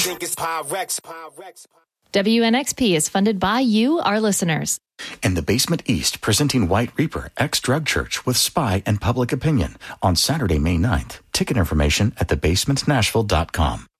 think it's Pyrex. WNXP is funded by you, our listeners. In the Basement East, presenting White Reaper, Ex-Drug Church with Spy and Public Opinion on Saturday, May 9th. Ticket information at thebasementnashville.com.